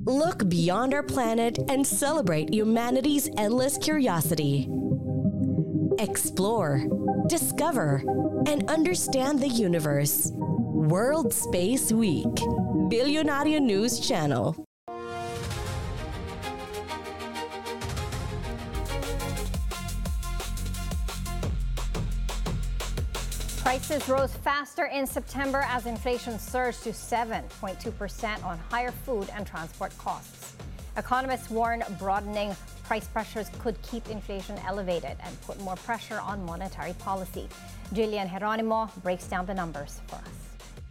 Look beyond our planet and celebrate humanity's endless curiosity. Explore, discover, and understand the universe. World Space Week. Billionario News Channel. Prices rose faster in September as inflation surged to 7.2% on higher food and transport costs. Economists warn broadening price pressures could keep inflation elevated and put more pressure on monetary policy. Jillian Geronimo breaks down the numbers for us.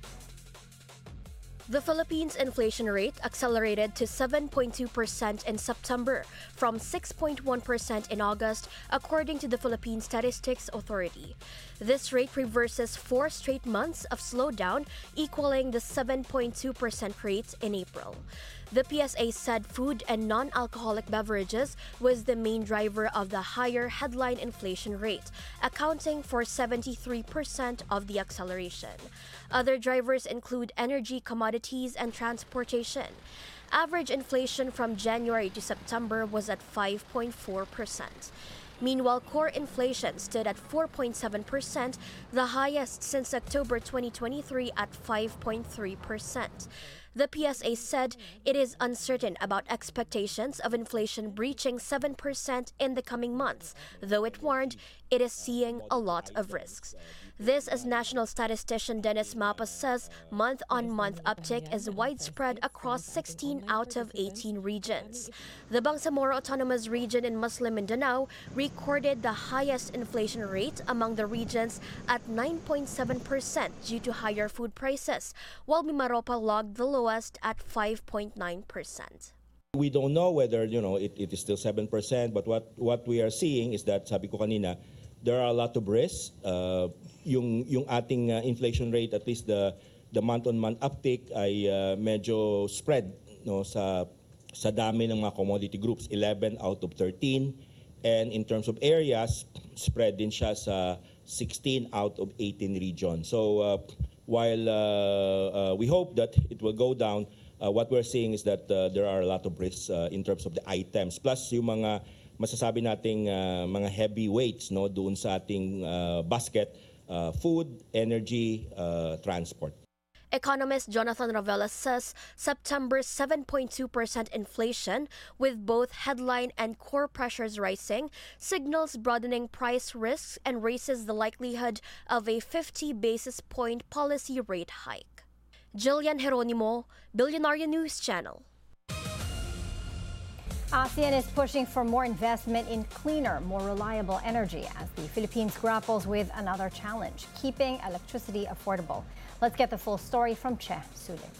The Philippines inflation rate accelerated to 7.2% in September from 6.1% in August, according to the Philippine Statistics Authority. This rate reverses 4 straight months of slowdown, equaling the 7.2% rate in April. The PSA said food and non-alcoholic beverages was the main driver of the higher headline inflation rate, accounting for 73% of the acceleration. Other drivers include energy, commodities, and transportation. Average inflation from January to September was at 5.4%. Meanwhile, core inflation stood at 4.7%, the highest since October 2023 at 5.3%. The PSA said it is uncertain about expectations of inflation breaching 7% in the coming months, though it warned it is seeing a lot of risks. This, as national statistician Dennis Mapas says, month-on-month uptick is widespread across 16 out of 18 regions. The Bangsamoro Autonomous Region in Muslim Mindanao recorded the highest inflation rate among the regions at 9.7% due to higher food prices, while Mimaropa logged the lowest at 5.9%. We don't know whether it is still 7%, but what we are seeing is that, sabi ko kanina, there are a lot of risks. Yung ating inflation rate, at least the month-on-month uptick ay medyo spread sa dami ng mga commodity groups, 11 out of 13. And in terms of areas, spread din siya sa 16 out of 18 regions. So while we hope that it will go down, what we're seeing is that there are a lot of risks in terms of the items. Plus yung mga masasabi nating mga heavyweights doon sa ating basket, food, energy, transport. Economist Jonathan Ravela says September's 7.2% inflation, with both headline and core pressures rising, signals broadening price risks and raises the likelihood of a 50 basis point policy rate hike. Jillian Geronimo, Billionario News Channel. ASEAN is pushing for more investment in cleaner, more reliable energy as the Philippines grapples with another challenge, keeping electricity affordable. Let's get the full story from Che Sulit.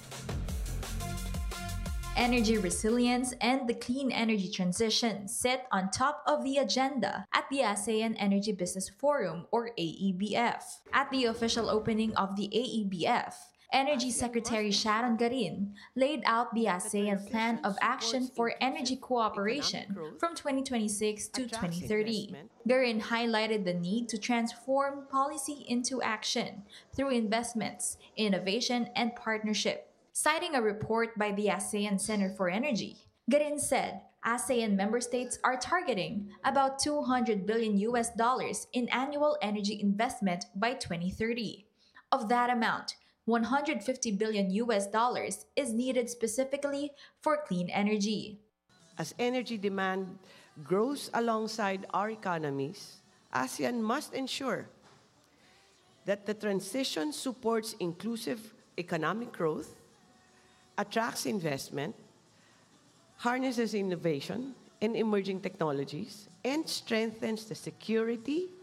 Energy resilience and the clean energy transition sit on top of the agenda at the ASEAN Energy Business Forum, or AEBF. At the official opening of the AEBF, Energy Secretary Sharon Garin laid out the ASEAN Plan of Action for Energy Cooperation from 2026 to 2030. Garin highlighted the need to transform policy into action through investments, innovation, and partnership. Citing a report by the ASEAN Center for Energy, Garin said ASEAN member states are targeting about $200 billion in annual energy investment by 2030. Of that amount, $150 billion is needed specifically for clean energy. As energy demand grows alongside our economies, ASEAN must ensure that the transition supports inclusive economic growth, attracts investment, harnesses innovation and emerging technologies, and strengthens the security,